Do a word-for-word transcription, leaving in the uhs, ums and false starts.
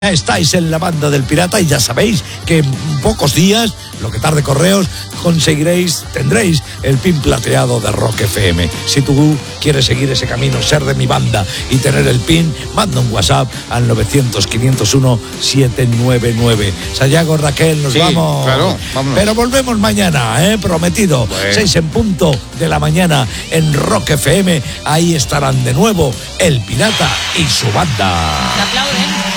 Estáis en la banda del Pirata y ya sabéis que en pocos días, lo que tarde correos, conseguiréis, tendréis el pin plateado de Rock F M. Si tú quieres seguir ese camino, ser de mi banda y tener el pin, manda un WhatsApp al novecientos, quinientos uno, setecientos noventa y nueve. Sayago, Raquel, nos sí, vamos. Claro, vámonos. Pero volvemos mañana, ¿eh? Prometido. Bueno. Seis en punto de la mañana en Rock F M. Ahí estarán de nuevo el Pirata y su banda. Te aplauden.